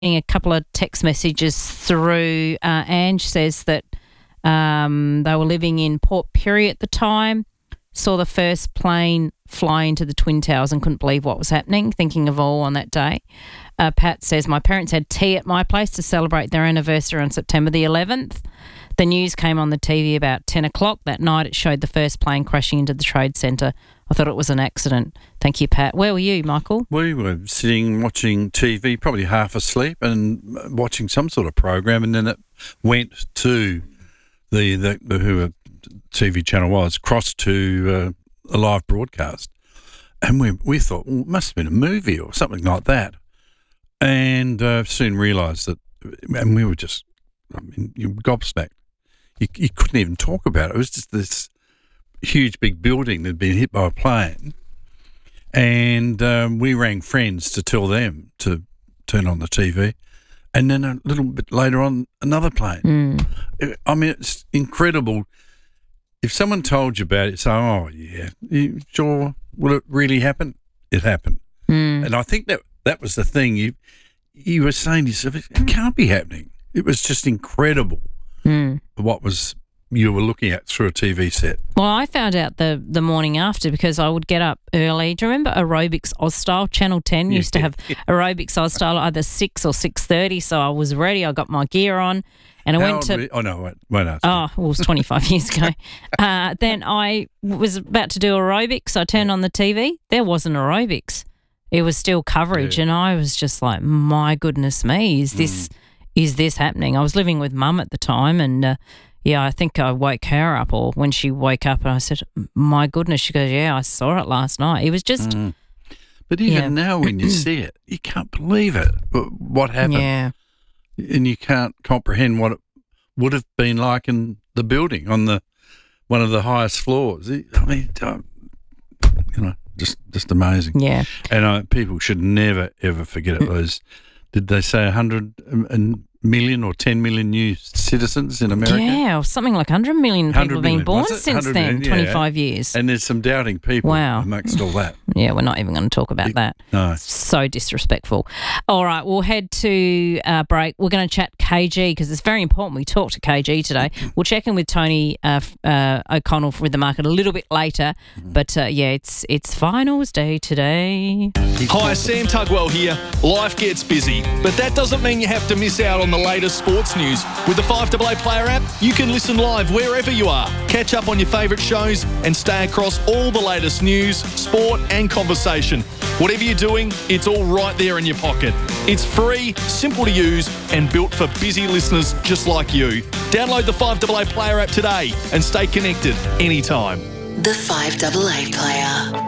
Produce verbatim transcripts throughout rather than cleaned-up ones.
a couple of text messages through. Uh, Ange says that um, they were living in Port Pirie at the time, saw the first plane fly into the Twin Towers and couldn't believe what was happening, thinking of all on that day. Uh, Pat says, my parents had tea at my place to celebrate their anniversary on September the eleventh. The news came on the T V about ten o'clock that night. It showed the first plane crashing into the Trade Centre. I thought it was an accident. Thank you, Pat. Where were you, Michael? We were sitting watching T V, probably half asleep, and watching some sort of program, and then it went to the, the, the who a T V channel was, crossed to uh, a live broadcast. And we we thought, well, it must have been a movie or something like that. And uh, soon realised that, and we were just, I mean, you were gobsmacked. You, you couldn't even talk about it. It was just this huge big building that had been hit by a plane. And um, we rang friends to tell them to turn on the T V. And then a little bit later on, another plane. Mm. I mean, it's incredible. If someone told you about it, say, oh, yeah, you sure, will it really happen? It happened. Mm. And I think that that was the thing. You you were saying to yourself, it can't be happening. It was just incredible mm. what was you were looking at through a T V set. Well, I found out the, the morning after because I would get up early. Do you remember Aerobics Ozstyle? Channel ten used to have Aerobics Ozstyle either six or six thirty, so I was ready. I got my gear on. And I How went old to. were you? Oh, no, wait, won't ask. Oh, well, it was twenty-five years ago. Uh, then I was about to do aerobics. I turned on the T V. There wasn't aerobics. It was still coverage. Yeah. And I was just like, my goodness me, is this mm. is this happening? I was living with Mum at the time. And, uh, yeah, I think I woke her up, or when she woke up, and I said, my goodness. She goes, yeah, I saw it last night. It was just. Mm. But even yeah. now when you see it, you can't believe it, what happened. Yeah. And you can't comprehend what it would have been like in the building on the one of the highest floors. I mean, you know, just just amazing. Yeah. And uh, people should never, ever forget it. Those, did they say one hundred million or ten million new citizens in America? Yeah, or something like one hundred million people have been born since then, million, yeah. twenty-five years. And there's some doubting people wow. amongst all that. Yeah, we're not even going to talk about that. No. So disrespectful. All right, we'll head to uh, break. We're going to chat K G because it's very important we talk to K G today. We'll check in with Tony uh, uh, O'Connell with the market a little bit later. But, uh, yeah, it's it's finals day today. Hi, Sam Tugwell here. Life gets busy, but that doesn't mean you have to miss out on the latest sports news. With the five A A Player app, you can listen live wherever you are, catch up on your favourite shows and stay across all the latest news, sport and conversation. Whatever you're doing, it's all right there in your pocket. It's free, simple to use and built for busy listeners just like you. Download the five A A Player app today and stay connected anytime. The five A A Player.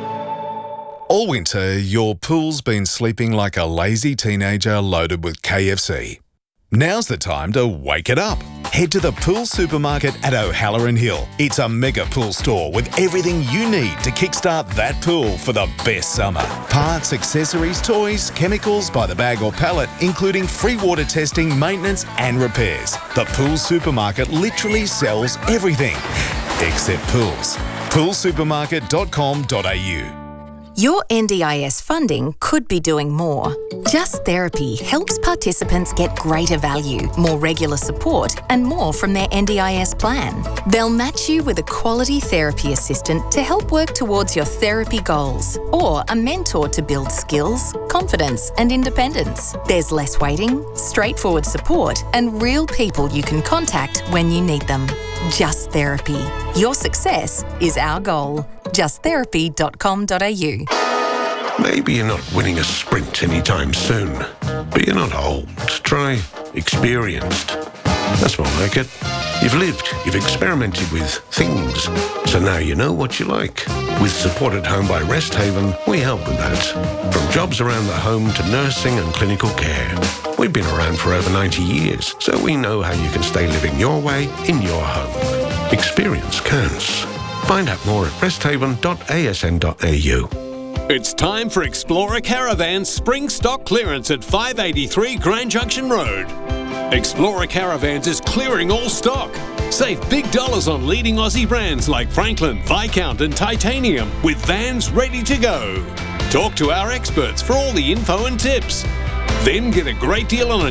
All winter, your pool's been sleeping like a lazy teenager loaded with K F C. Now's the time to wake it up. Head to the Pool Supermarket at O'Halloran Hill. It's a mega pool store with everything you need to kickstart that pool for the best summer. Parts, accessories, toys, chemicals by the bag or pallet, including free water testing, maintenance and repairs. The Pool Supermarket literally sells everything except pools. pool supermarket dot com dot a u. Your N D I S funding could be doing more. Just Therapy helps participants get greater value, more regular support, and more from their N D I S plan. They'll match you with a quality therapy assistant to help work towards your therapy goals, or a mentor to build skills, confidence, and independence. There's less waiting, straightforward support, and real people you can contact when you need them. Just Therapy. Your success is our goal. just therapy dot com dot a u. Maybe you're not winning a sprint anytime soon, but you're not old. Try experienced. That's more like it. You've lived, you've experimented with things, so now you know what you like. With support at home by Rest Haven, we help with that. From jobs around the home to nursing and clinical care. We've been around for over ninety years, so we know how you can stay living your way in your home. Experience counts. Find out more at rest haven dot a s n dot a u. It's time for Explorer Caravan's spring stock clearance at five eighty-three Grand Junction Road. Explorer Caravans is clearing all stock. Save big dollars on leading Aussie brands like Franklin, Viscount and Titanium with vans ready to go. Talk to our experts for all the info and tips. Then get a great deal on a